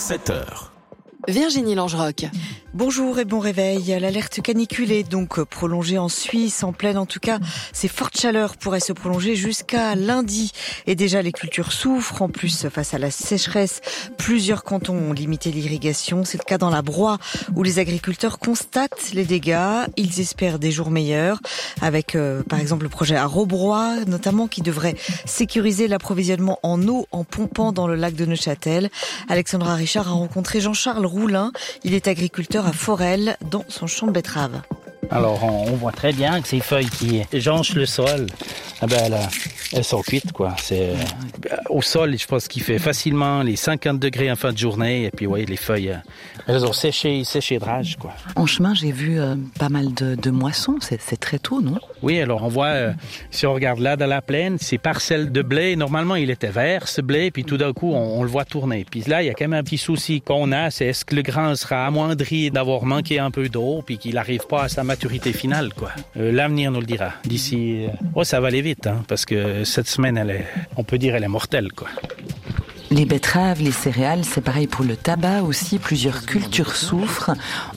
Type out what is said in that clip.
7h. Virginie Langeroc. Bonjour et bon réveil. L'alerte canicule est donc prolongée en Suisse, en pleine en tout cas. Ces fortes chaleurs pourraient se prolonger jusqu'à lundi. Et déjà, les cultures souffrent. En plus, face à la sécheresse, plusieurs cantons ont limité l'irrigation. C'est le cas dans la Broye, où les agriculteurs constatent les dégâts. Ils espèrent des jours meilleurs, avec par exemple le projet à Robroy, notamment, qui devrait sécuriser l'approvisionnement en eau en pompant dans le lac de Neuchâtel. Alexandra Richard a rencontré Jean-Charles Roulin. Il est agriculteur à Forel, dans son champ de betteraves. Alors, on voit très bien que ces feuilles qui jonchent le sol, elles sont cuites, quoi. Au sol, je pense qu'il fait facilement les 50 degrés en fin de journée. Et puis, oui, les feuilles, elles ont séché de rage, quoi. En chemin, j'ai vu pas mal de moissons. C'est très tôt, non? Oui, alors on voit, si on regarde là dans la plaine, ces parcelles de blé, normalement, il était vert, ce blé, puis tout d'un coup, on le voit tourner. Puis là, il y a quand même un petit souci qu'on a, c'est est-ce que le grain sera amoindri d'avoir manqué un peu d'eau, puis qu'il n'arrive pas à sa maturité finale, quoi. L'avenir nous le dira. D'ici, ça va aller vite, hein, parce que cette semaine, on peut dire, elle est mortelle, quoi. Les betteraves, les céréales, c'est pareil pour le tabac aussi. Plusieurs cultures souffrent.